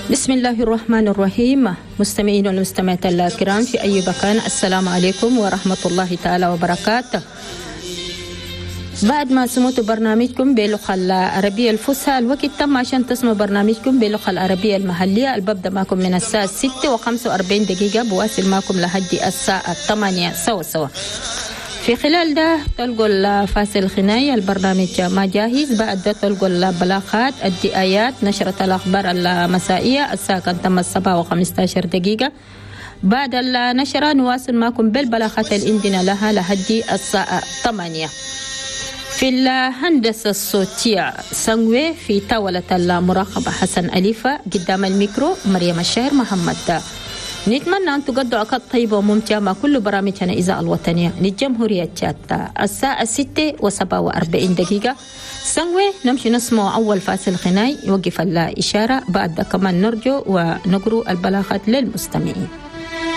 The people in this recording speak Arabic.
بسم الله الرحمن الرحيم. مستمعين والمستمعات الكرام في أي مكان، السلام عليكم ورحمة الله تعالى وبركاته. بعد ما سمعتوا برنامجكم باللغة العربية الفصحى، الوقت تم عشان تسمعوا برنامجكم باللغة العربية المحلية. الببدأ معكم من الساعة 6:45 دقيقة، بواصل معكم لحد الساعة 8 سوا. في خلال ده تلقوا الفاصل الغنائي، البرنامج ما جاهز. بعد ده تلقوا البلاغات، الدعايات، نشرة الأخبار المسائية الساعة كانت تم 7:15 دقيقة. بعد النشرة نواصل معكم بالبلاغات اللي عندنا لها لحد الساعة 8. في الهندسة الصوتية سنوي، في طاولة المراقبة حسن أليفة، قدام الميكرو مريم الشاهر محمد. نتمنى أن تقضوا أوقات طيبة وممتعة مع كل برامجنا إذاعة الوطنية للجمهورية تشاد. الساعة 6:47 دقيقة سنوي نمشي نسمع أول فاصل غنائي يوقف الإشارة. بعد كمان نرجع ونقرأ البلاغات للمستمعين.